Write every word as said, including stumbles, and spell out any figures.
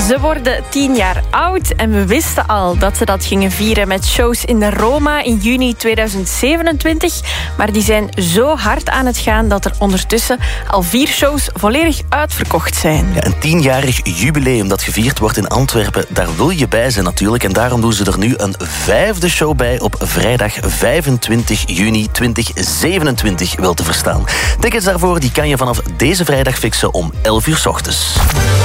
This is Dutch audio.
Ze worden tien jaar oud en we wisten al dat ze dat gingen vieren met shows in de Roma in juni tweeduizend zevenentwintig. Maar die zijn zo hard aan het gaan dat er ondertussen al vier shows volledig uitverkocht zijn. Ja, een tienjarig jubileum dat gevierd wordt in Antwerpen, daar wil je bij zijn natuurlijk. En daarom doen ze er nu een vijfde show bij op vrijdag vijfentwintig juni tweeduizend zevenentwintig, wel te verstaan. Tickets daarvoor die kan je vanaf deze vrijdag fixen om elf uur 's ochtends.